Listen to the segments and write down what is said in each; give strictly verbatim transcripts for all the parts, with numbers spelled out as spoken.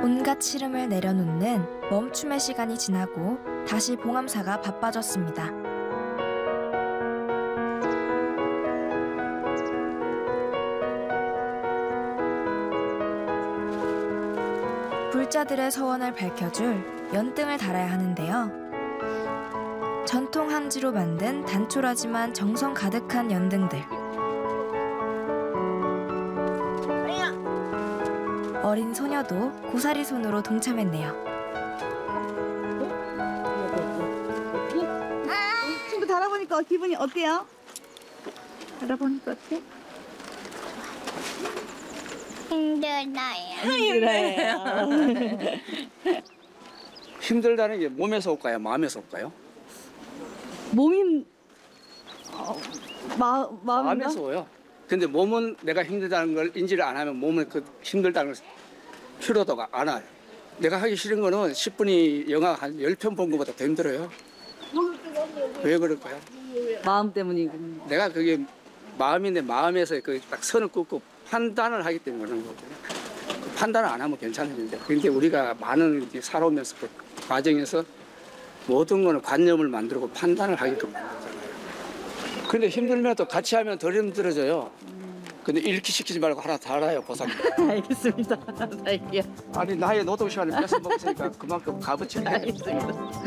온갖 시름을 내려놓는 멈춤의 시간이 지나고 다시 봉암사가 바빠졌습니다. 불자들의 소원을 밝혀줄 연등을 달아야 하는데요. 전통 항지로 만든 단촐하지만 정성 가득한 연등들. 어린 소녀도 고사리 손으로 동참했네요. 친구 달아보니까 기분이 어때요? 달아보니까 어때? 힘들어요. 힘들어요. 힘들다는 게 몸에서 올까요? 마음에서 올까요? 몸이 어, 마, 마음인가? 마음에서 오요. 근데 몸은 내가 힘들다는 걸 인지를 안 하면 몸은 그 힘들다는 걸 피로도가 안 와요. 내가 하기 싫은 거는 십 분이 영화 한 열 편 본 것보다 더 힘들어요. 왜 그럴까요? 마음 때문이군요. 내가 그게 마음인데 마음에서 그 딱 선을 긋고 판단을 하기 때문에 그런 거거든요. 그 판단을 안 하면 괜찮은데, 그런데 우리가 많은 살아오면서 그 과정에서 모든 거는 관념을 만들고 판단을 하게끔 만들잖아요. 근데 힘들면 또 같이 하면 덜 힘들어져요. 근데 잃기 시키지 말고 하나 더 알아요, 보상님. 알겠습니다. 할게요. 아니, 나의 노동 시간을 뺏어 먹었으니까 그만큼 값어치를 해야 알겠습니다.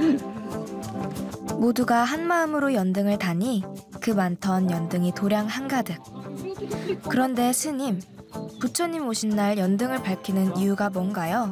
모두가 한 마음으로 연등을 다니 그 많던 연등이 도량 한가득. 그런데 스님, 부처님 오신 날 연등을 밝히는 이유가 뭔가요?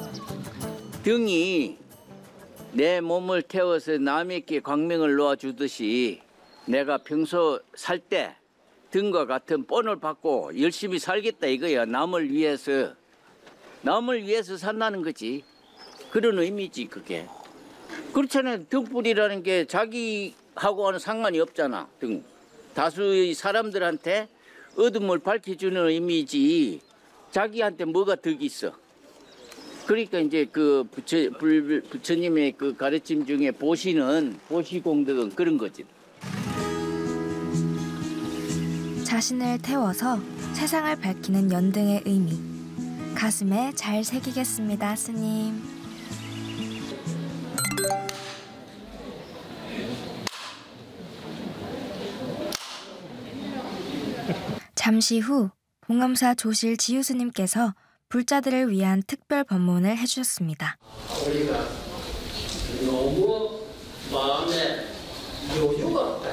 등이 내 몸을 태워서 남에게 광명을 놓아주듯이 내가 평소 살 때 등과 같은 본을 받고 열심히 살겠다 이거야. 남을 위해서. 남을 위해서 산다는 거지. 그런 의미지 그게. 그렇잖아요. 등불이라는 게 자기하고는 상관이 없잖아. 등. 다수의 사람들한테 어둠을 밝혀주는 의미지 자기한테 뭐가 득이 있어. 그러니까 이제 그 부처, 불, 부처님의 그 가르침 중에 보시는 보시공덕은 그런 거지. 자신을 태워서 세상을 밝히는 연등의 의미. 가슴에 잘 새기겠습니다, 스님. 잠시 후 봉암사 조실 지유 스님께서 불자들을 위한 특별 법문을 해주셨습니다. 우리가 너무 마음에 여유가 없다.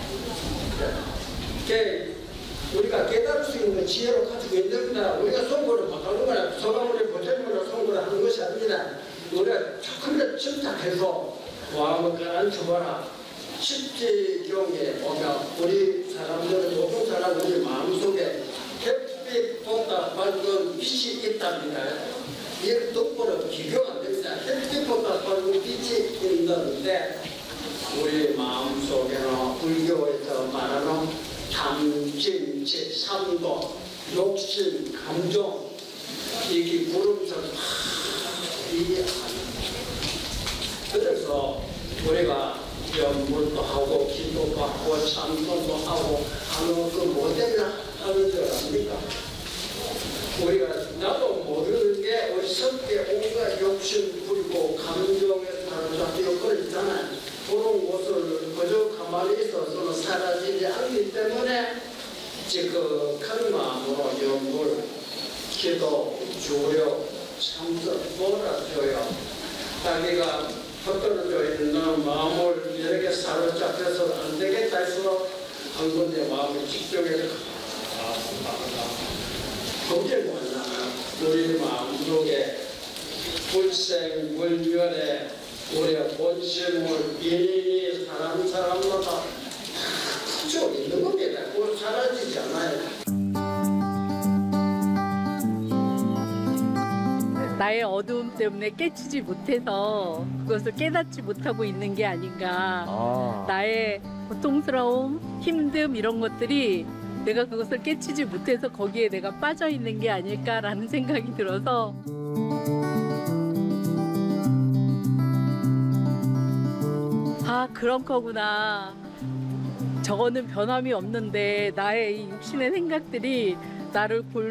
우리가 깨달을 수 있는 지혜로 가지고 있습니다. 우리가 선고를 못하는 거나 소감을 보태는 선고를 하는 것이 아닙니다. 우리가 조금 더 침착해서 마음을 가라앉혀봐라. 십지경에 보면 우리 사람들은 모든 사람 우리 마음속에 햇빛보다 밝은 빛이 있답니다. 이 똑바로 비교가 안 됩니다. 햇빛보다 밝은 빛이 있는데 우리 마음속에는 불교에서 말하는 탐진치, 삼도, 욕심, 감정 이게 구름처럼 다 이게 그래서 우리가 연물도 하고 기도도 하고 참선도 하고 하는 그 모델을 하는 줄 압니까? 우리가 나도 모르는 게 우리 성격에 온갖 욕심 부리고 감정에 사로잡혀 그걸 있잖아요. 그런 것을 그저 가만히 있어서는 사라지지 않기 때문에 지극한 마음으로 연물, 기도, 조력, 참선 몰아줘요. 자기가 헛떨어져 있는 마음을 이렇게 사로잡혀서 안 되겠다 해서 한 군데 마음을 집중해서 거기에 뭐냐 우리 마음속에 불생불멸에 우리가 본심을 인인이 사람 사람마다 가지고 있는 겁니다. 그걸 사라지지 않아요. 나의 어두움 때문에 깨치지 못해서 그것을 깨닫지 못하고 있는 게 아닌가. 아. 나의 고통스러움, 힘듦 이런 것들이 내가 그것을 깨치지 못해서 거기에 내가 빠져 있는 게 아닐까라는 생각이 들어서 아, 그런 거구나. 저거는 변함이 없는데 나의 이 육신의 생각들이 나를 골